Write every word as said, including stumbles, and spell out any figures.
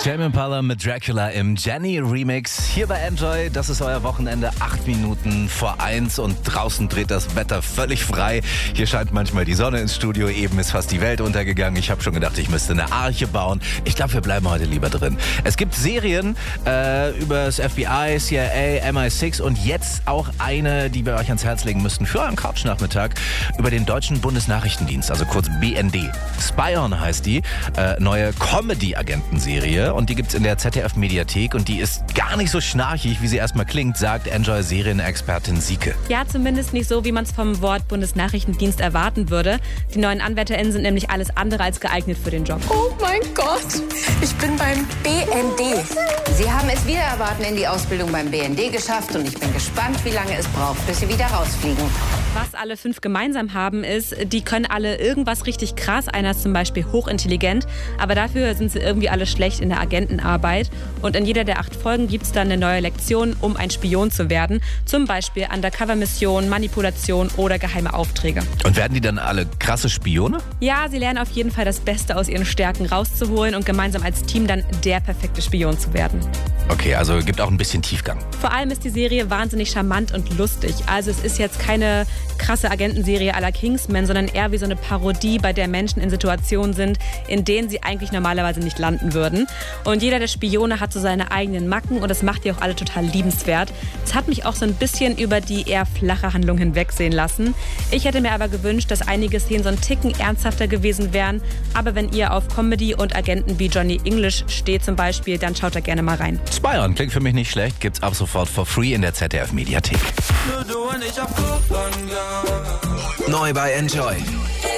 Tame Impala mit Dracula im Jenny Remix. Hier bei Enjoy, das ist euer Wochenende. Acht Minuten vor eins und draußen dreht das Wetter völlig frei. Hier scheint manchmal die Sonne ins Studio. Eben ist fast die Welt untergegangen. Ich habe schon gedacht, ich müsste eine Arche bauen. Ich glaube, wir bleiben heute lieber drin. Es gibt Serien äh, über das F B I, C I A, M I sechs und jetzt auch eine, die wir euch ans Herz legen müssten für einen Couchnachmittag über den deutschen Bundesnachrichtendienst, also kurz B N D. Spy On heißt die, äh, neue Comedy-Agentenserie. Und die gibt's in der Z D F-Mediathek und die ist gar nicht so schnarchig, wie sie erstmal klingt, sagt Enjoy-Serienexpertin Sieke. Ja, zumindest nicht so, wie man es vom Wort Bundesnachrichtendienst erwarten würde. Die neuen AnwärterInnen sind nämlich alles andere als geeignet für den Job. Oh mein Gott, ich bin beim B N D. Sie haben es wieder erwarten in die Ausbildung beim B N D geschafft und ich bin gespannt, wie lange es braucht, bis Sie wieder rausfliegen. Was alle fünf gemeinsam haben ist, die können alle irgendwas richtig krass. Einer ist zum Beispiel hochintelligent, aber dafür sind sie irgendwie alle schlecht in der Agentenarbeit. Und in jeder der acht Folgen gibt es dann eine neue Lektion, um ein Spion zu werden. Zum Beispiel Undercover-Mission, Manipulation oder geheime Aufträge. Und werden die dann alle krasse Spione? Ja, sie lernen auf jeden Fall das Beste aus ihren Stärken rauszuholen und gemeinsam als Team dann der perfekte Spion zu werden. Okay, also gibt auch ein bisschen Tiefgang. Vor allem ist die Serie wahnsinnig charmant und lustig. Also es ist jetzt keine krasse Agentenserie à la Kingsman, sondern eher wie so eine Parodie, bei der Menschen in Situationen sind, in denen sie eigentlich normalerweise nicht landen würden. Und jeder der Spione hat so seine eigenen Macken und das macht die auch alle total liebenswert. Es hat mich auch so ein bisschen über die eher flache Handlung hinwegsehen lassen. Ich hätte mir aber gewünscht, dass einige Szenen so ein Ticken ernsthafter gewesen wären. Aber wenn ihr auf Comedy und Agenten wie Johnny English steht zum Beispiel, dann schaut da gerne mal rein. Spy On klingt für mich nicht schlecht, gibt's ab sofort for free in der Z D F-Mediathek. Neu bei Enjoy.